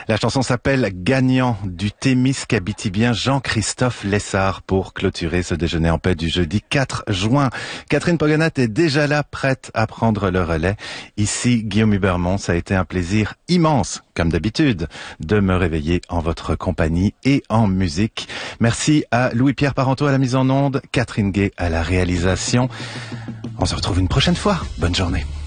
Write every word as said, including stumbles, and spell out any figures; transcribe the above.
La chanson s'appelle Gagnant du Témiscabitibien Jean-Christophe Lessard pour clôturer ce déjeuner en paix du jeudi quatre juin. Catherine Poganat est déjà là, prête à prendre le relais. Ici, Guillaume Hubermont, ça a été un plaisir immense, comme d'habitude, de me réveiller en votre compagnie et en musique. Merci à Louis-Pierre Parenteau à la mise en onde, Catherine Gay à la réalisation. On se retrouve une prochaine fois. Bonne journée.